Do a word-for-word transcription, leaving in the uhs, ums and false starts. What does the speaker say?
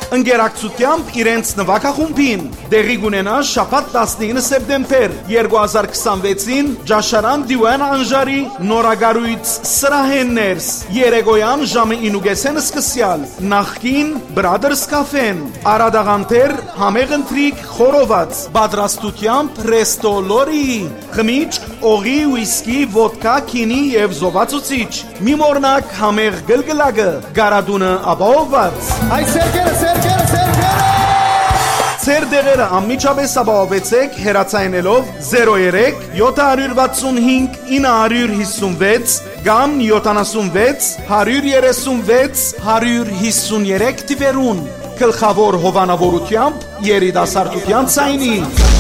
Ընկերակցությամբ իրենց նվագախումբին դեղի կունենա շաբաթ տասնինը սեպտեմբեր երկու հազար քսանվեցին Ջաշարան Դիվան Անժարի նորագարույց սրահեններս երեկոյան ժամը ինուգեսեն սկսյալ նախքին Brothers Cafe-ն Արադաղանտեր համեղ ընթրիք խորոված պատրաստությամբ Resto Lori խմիչք օղի ուիսկի ոդկա քինի եւ զովացուցիչ մի մորնակ համեղ գլգլակը գարադունը ապահովված Այ սերկերը սերկերը սերկերը Ձեր դեղերը անմիջապես ապահովեցեք հեռացայինելով զերո երեք յոթ վաթսուն հինգ ինը հիսունվեց կամ յոթանասունվեց հարյուր երեսունվեց հարյուր հիսուներեք թվերուն գլխավոր հովանավորությամբ երիտասարդության ցայնի